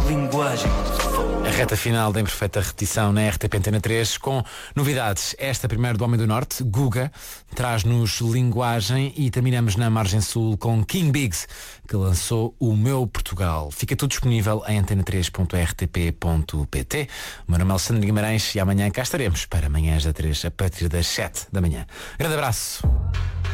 linguagem. A reta final da imperfeita repetição na RTP Antena 3 com novidades. Esta primeiro do Homem do Norte, Guga, traz-nos linguagem e terminamos na margem sul com King Biggs, que lançou O Meu Portugal. Fica tudo disponível em antena3.rtp.pt. O meu nome é Alexandre Guimarães e amanhã cá estaremos para Manhãs da 3 a partir das 7 da manhã. Grande abraço.